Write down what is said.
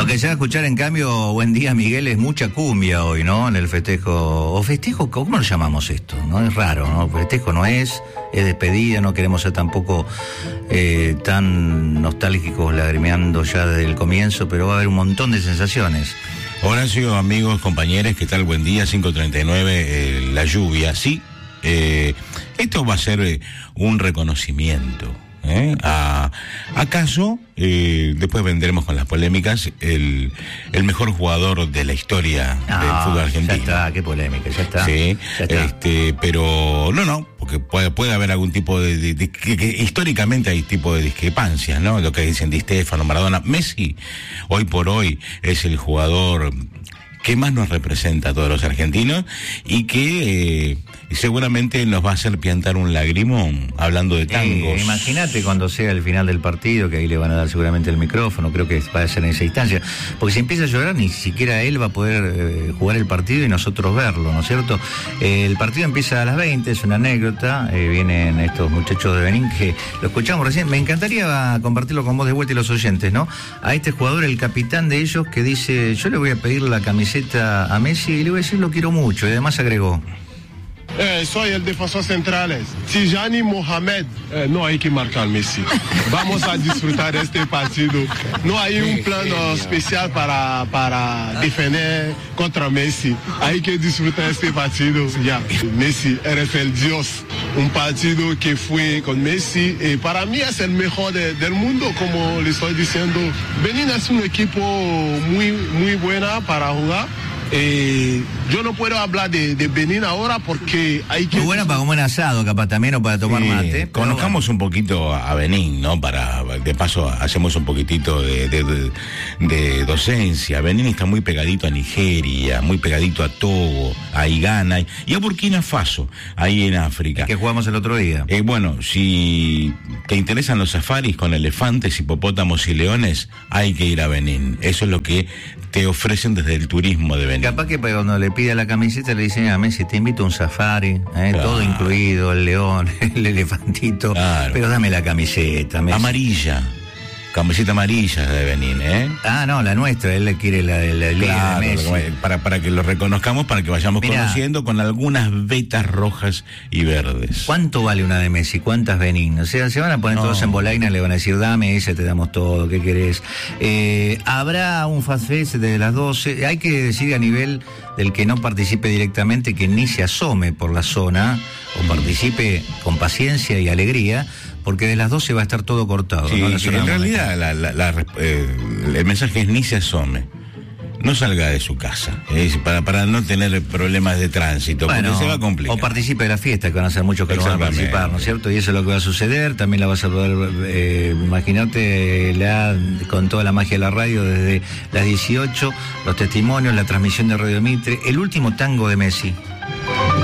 Lo que se va a escuchar, en cambio, buen día, Miguel, es mucha cumbia hoy, ¿no? En el festejo. ¿O festejo? ¿Cómo lo llamamos esto? ¿No? Es raro, ¿no? Festejo no es despedida, no queremos ser tampoco tan nostálgicos, lagrimeando ya desde el comienzo, pero va a haber un montón de sensaciones. Horacio, amigos, compañeros, ¿qué tal? Buen día, 5:39, la lluvia, sí. Esto va a ser un reconocimiento. ¿Acaso, después vendremos con las polémicas, el mejor jugador de la historia del fútbol argentino? Ya está, qué polémica, ya está. Sí, ya está. Pero no, porque puede haber algún tipo que históricamente hay tipo de discrepancias, ¿no? Lo que dicen Di Stéfano, Maradona. Messi, hoy por hoy, es el jugador que más nos representa a todos los argentinos y que seguramente nos va a hacer piantar un lagrimón hablando de tangos. Imagínate cuando sea el final del partido, que ahí le van a dar seguramente el micrófono, creo que va a ser en esa instancia, porque si empieza a llorar ni siquiera él va a poder jugar el partido y nosotros verlo, ¿no es cierto? El partido empieza a las 20, es una anécdota, vienen estos muchachos de Benín que lo escuchamos recién, me encantaría compartirlo con vos de vuelta y los oyentes, ¿no? A este jugador, el capitán de ellos, que dice, yo le voy a pedir la camiseta a Messi y le voy a decir lo quiero mucho, y además agregó: soy el defensor central. Tijani Mohamed, no hay que marcar Messi. Vamos a disfrutar este partido. No hay un plano especial para defender contra Messi. Hay que disfrutar este partido. Ya, Messi, eres el Dios. Un partido que fue con Messi. Para mí es el mejor del mundo, como le estoy diciendo. Benín es un equipo muy buena para jugar. Yo no puedo hablar de Benín ahora porque hay que... Muy buena para comer asado, capaz también, o para tomar mate. Conozcamos un poquito a Benín, ¿no? De paso hacemos un poquitito de docencia. Benín está muy pegadito a Nigeria, muy pegadito a Togo, a Ghana y a Burkina Faso, ahí en África. Que jugamos el otro día. Bueno, si te interesan los safaris con elefantes, hipopótamos y leones, hay que ir a Benín. Eso es lo que te ofrecen desde el turismo de Benín. Capaz que cuando le pida la camiseta le dicen a Messi, te invito a un safari, claro, todo incluido, el león, el elefantito, claro, pero dame la camiseta, Messi. Amarilla. Camiseta amarilla de Benín, no, la nuestra, él le quiere la claro, de Messi. Para que lo reconozcamos, para que vayamos conociendo con algunas vetas rojas y verdes. ¿Cuánto vale una de Messi? ¿Cuántas Benín? O sea, se van a poner todos en bolaina y le van a decir, dame esa, te damos todo, ¿qué querés? Habrá un Fast Fest desde las 12, hay que decir a nivel del que no participe directamente que ni se asome por la zona, o participe con paciencia y alegría, porque de las 12 va a estar todo cortado. Sí, ¿no? en realidad el mensaje es ni se asome. No salga de su casa, para no tener problemas de tránsito, porque se va a complicar. O participe de la fiesta, que van a ser muchos que no van a participar, ¿no es cierto? Y eso es lo que va a suceder. También la vas a poder, imaginarte, con toda la magia de la radio, desde las 18, los testimonios, la transmisión de Radio Mitre, el último tango de Messi.